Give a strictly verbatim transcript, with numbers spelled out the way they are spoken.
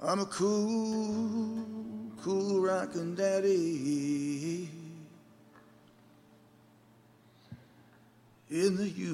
I'm a cool, cool rockin' daddy in the